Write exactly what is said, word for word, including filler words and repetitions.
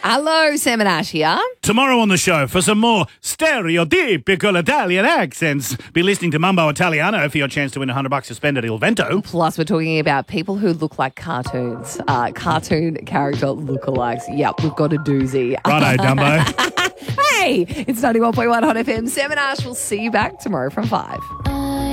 Hello, Sam and Ash here. Tomorrow on the show, for some more stereotypical Italian accents, be listening to Mumbo Italiano for your chance to win one hundred bucks to spend at Il Vento. Plus, we're talking about people who look like cartoons, uh, cartoon character lookalikes. Yep, we've got a doozy. Righto, Dumbo. Hey, it's ninety-one point one Hot F M. Sam and Ash will see you back tomorrow from five.